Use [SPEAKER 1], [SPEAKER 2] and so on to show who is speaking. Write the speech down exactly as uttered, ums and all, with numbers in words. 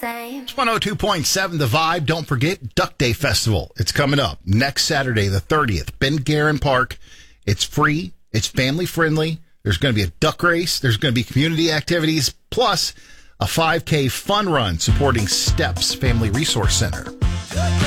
[SPEAKER 1] same.
[SPEAKER 2] It's one oh two point seven The Vibe. Don't forget Duck Day Festival. It's coming up next Saturday, the thirtieth. Ben Guerin Park. It's free. It's family friendly. There's going to be a duck race. There's going to be community activities, plus a five K fun run supporting STEPS Family Resource Center.